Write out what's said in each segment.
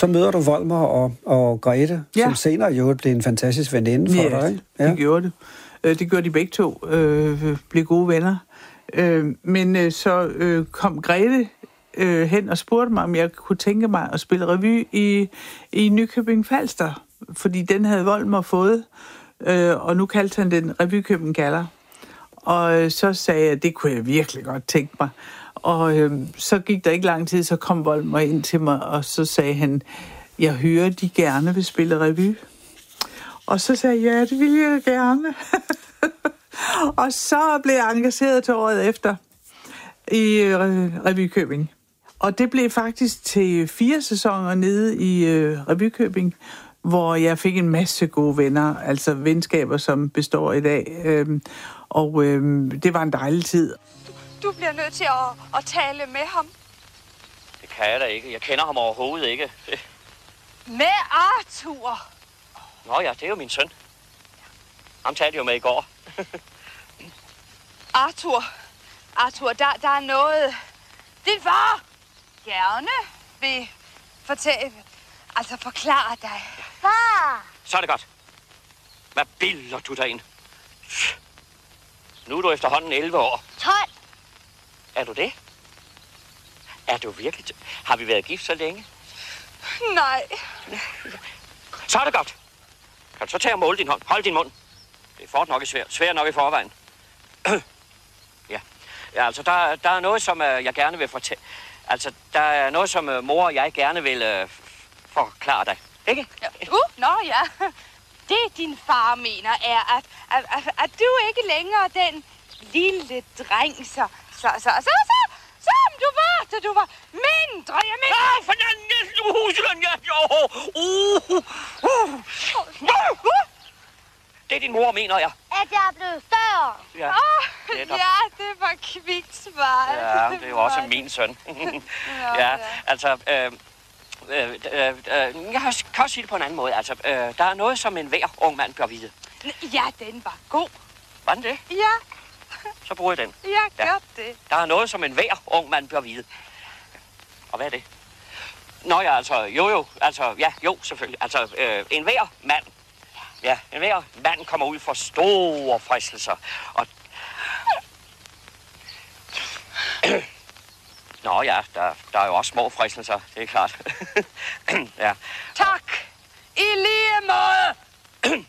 Så møder du Volmer og Grete, som senere jo blev en fantastisk veninde for dig, ikke? Ja, det gjorde det. Det gjorde de begge to, blev gode venner. Men så kom Grete hen og spurgte mig, om jeg kunne tænke mig at spille revy i Nykøbing Falster, fordi den havde Volmer fået, og nu kaldte han den Revykøbing Galler. Og så sagde jeg, at det kunne jeg virkelig godt tænke mig. Og så gik der ikke lang tid, så kom Volmer ind til mig, og så sagde han, jeg hører, de gerne vil spille revy. Og så sagde jeg, ja, det vil jeg gerne. Og så blev jeg engageret til året efter i Revykøbing. Og det blev faktisk til 4 sæsoner nede i Revykøbing, hvor jeg fik en masse gode venner, altså venskaber, som består i dag. Og det var en dejlig tid. Du bliver nødt til at tale med ham. Det kan jeg da ikke. Jeg kender ham overhovedet ikke. Med Arthur. Nå ja, det er jo min søn. Ham talte jo med i går. Arthur, der er noget, din far gerne vil forklare dig. Far! Så er det godt. Hvad bilder du dig ind? Nu er du efterhånden 11 år. 12. Er du det? Er du virkelig? Har vi været gift så længe? Nej. Så er det godt. Kan du så tage og måle din hånd? Hold din mund. Det er fort nok svært nok i forvejen. Ja, altså der er noget, som jeg gerne vil fortælle. Altså, der er noget, som mor og jeg gerne vil forklare dig. Ikke? Ja. Ja. Det din far mener er, at du ikke længere den lille dreng, som du var, da du var mindre. Jeg mener... For den næste husen, ja. Det er din mor, mener jeg. At jeg er blevet større. Ja, det var kvikt svar. Ja, det er jo også min søn. Ja, altså... jeg kan også sige det på en anden måde. Altså, der er noget, som enhver ung mand bør vide. Ja, den var god. Var den det? Ja. Så bruger jeg den. Ja, gør det. Der er noget, som enhver ung mand bør vide. Og hvad er det? Nå ja, altså, jo, selvfølgelig. Altså, enhver mand. Ja, enhver mand kommer ud for store fristelser. Og... Nå ja, der er jo også små fristelser, det er klart. Ja. Tak! I lige måde!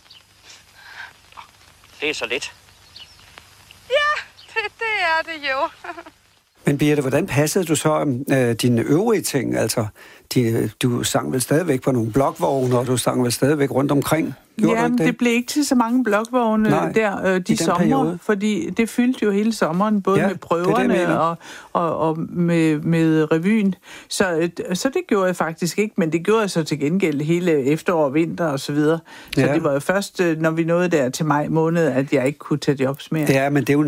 Det er så lidt. Ja, det er det jo. Men Birthe, hvordan passede du så dine øvrige ting? Altså, du sang vel stadigvæk på nogle blokvogne, og du sang vel stadigvæk rundt omkring? Jamen, det blev ikke til så mange blokvogne de sommer, periode. Fordi det fyldte jo hele sommeren, både med prøverne og med revyen. Så det gjorde jeg faktisk ikke, men det gjorde jeg så til gengæld hele efterår, vinter og så videre. Så det var jo først, når vi nåede der til maj måned, at jeg ikke kunne tage jobs mere. Ja, men det er jo